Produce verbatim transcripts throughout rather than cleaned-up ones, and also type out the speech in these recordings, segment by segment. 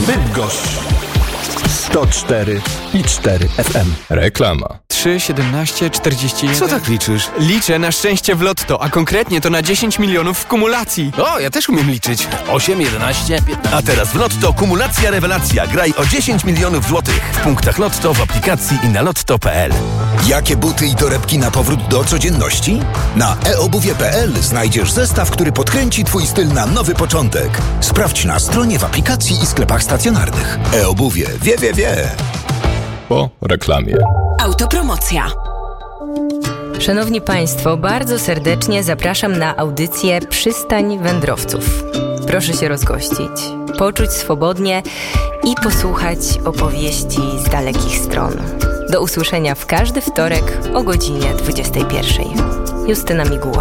Bydgoszcz sto cztery i cztery F M. Reklama. trzy, siedemnaście, czterdzieści jeden. Co tak liczysz? Liczę na szczęście w lotto, a konkretnie to na dziesięć milionów w kumulacji. O, ja też umiem liczyć. osiem, jedenaście, piętnaście. A teraz w Lotto kumulacja rewelacja. Graj o dziesięć milionów złotych w punktach Lotto, w aplikacji i na lotto kropka p l. Jakie buty i torebki na powrót do codzienności? Na e obuwie kropka p l znajdziesz zestaw, który podkręci Twój styl na nowy początek. Sprawdź na stronie, w aplikacji i sklepach stacjonarnych. E-obuwie. Wie, wie, wie. Po reklamie. Autopromocja. Szanowni Państwo, bardzo serdecznie zapraszam na audycję Przystań Wędrowców. Proszę się rozgościć, poczuć swobodnie i posłuchać opowieści z dalekich stron. Do usłyszenia w każdy wtorek o godzinie dwudziestej pierwszej. Justyna Miguła.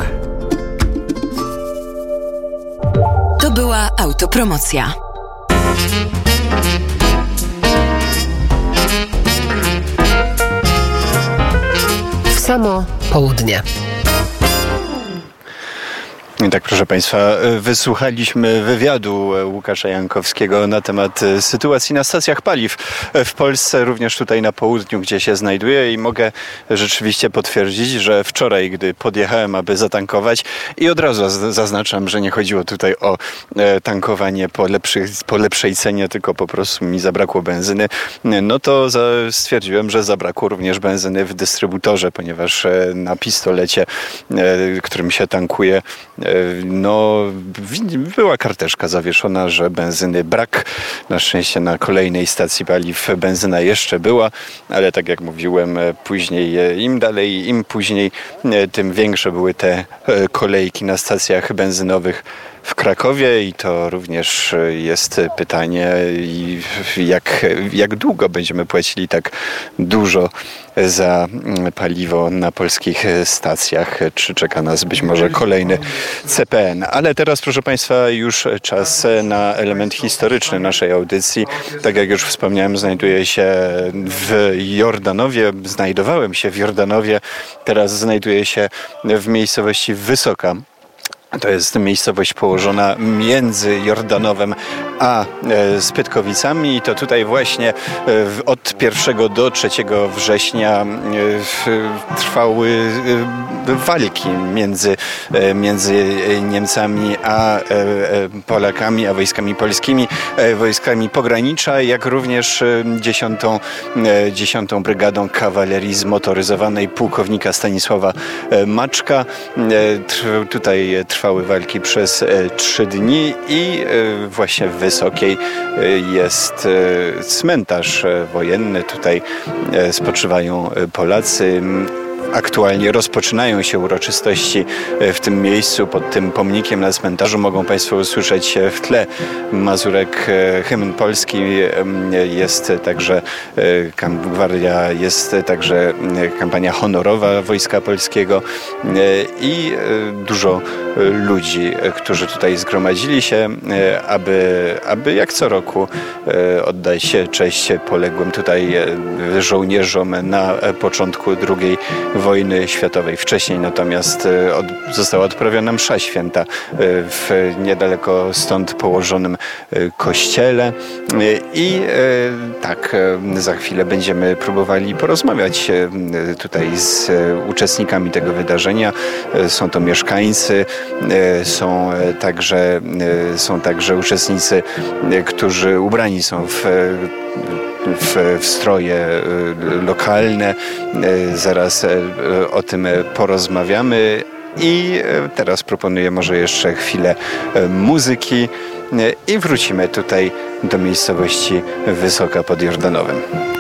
To była autopromocja. W samo południe. I tak, proszę Państwa, wysłuchaliśmy wywiadu Łukasza Jankowskiego na temat sytuacji na stacjach paliw w Polsce, również tutaj na południu, gdzie się znajduję, i mogę rzeczywiście potwierdzić, że wczoraj, gdy podjechałem, aby zatankować, i od razu zaznaczam, że nie chodziło tutaj o tankowanie po, lepszych, po lepszej cenie, tylko po prostu mi zabrakło benzyny, no to stwierdziłem, że zabrakło również benzyny w dystrybutorze, ponieważ na pistolecie, którym się tankuje, no była karteczka zawieszona, że benzyny brak. Na szczęście na kolejnej stacji paliw benzyna jeszcze była, ale tak jak mówiłem, później im dalej, im później, tym większe były te kolejki na stacjach benzynowych w Krakowie, i to również jest pytanie, jak, jak długo będziemy płacili tak dużo za paliwo na polskich stacjach, czy czeka nas być może kolejny C P N. Ale teraz, proszę Państwa, już czas na element historyczny naszej audycji. Tak jak już wspomniałem, znajduję się w Jordanowie, znajdowałem się w Jordanowie, teraz znajduję się w miejscowości Wysoka. To jest miejscowość położona między Jordanowem a Spytkowicami, i to tutaj właśnie od pierwszego do trzeciego września trwały walki między, między Niemcami a Polakami, a wojskami polskimi, wojskami pogranicza, jak również dziesiątą, dziesiątą Brygadą Kawalerii Zmotoryzowanej pułkownika Stanisława Maczka. Tutaj trwa Trwały walki przez trzy dni, i właśnie w Wysokiej jest cmentarz wojenny. Tutaj spoczywają Polacy. Aktualnie rozpoczynają się uroczystości w tym miejscu, pod tym pomnikiem na cmentarzu. Mogą Państwo usłyszeć w tle mazurek, hymn polski. Jest także gwardia, jest także kampania honorowa Wojska Polskiego i dużo ludzi, którzy tutaj zgromadzili się, aby, aby jak co roku oddać cześć poległym tutaj żołnierzom na początku drugiej wojny światowej. Wcześniej natomiast od, została odprawiona msza święta w niedaleko stąd położonym kościele, i tak za chwilę będziemy próbowali porozmawiać tutaj z uczestnikami tego wydarzenia. Są to mieszkańcy, są także, są także uczestnicy, którzy ubrani są w W, w stroje lokalne. Zaraz o tym porozmawiamy, i teraz proponuję może jeszcze chwilę muzyki i wrócimy tutaj do miejscowości Wysoka pod Jordanowem.